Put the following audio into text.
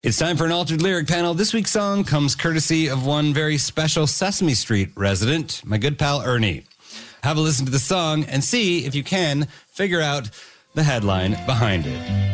It's time for an altered lyric panel. This week's song comes courtesy of one very special Sesame Street resident, my good pal Ernie. Have a listen to the song and see if you can figure out the headline behind it.